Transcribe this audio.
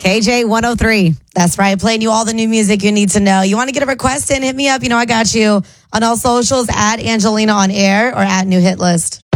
KJ 103. That's right. Playing you all the new music you need to know. You want to get a request in? Hit me up. You know I got you on all socials at Angelina on Air or at New Hit List.